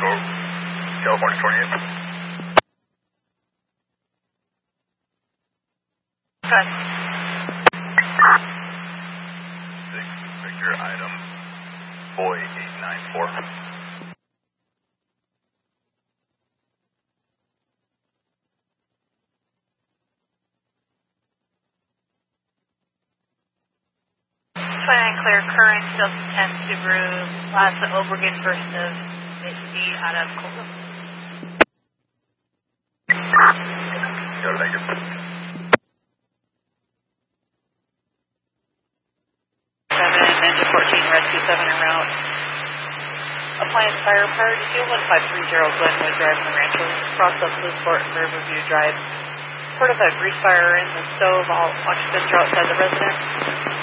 California 28. Cut. 6, Victor, item, boy 894. Clear, current, Delta 10 Subaru, Plaza Obregon versus HB out of Colton. Go to Vegas. 7, Ninja 14, Rescue 7 en route. Appliance fire prior to 21530 Glenwood Drive in the Rancho. Cross up Bluesport and Riverview Drive. Part of a grease fire in the stove, all occupants are outside the residence.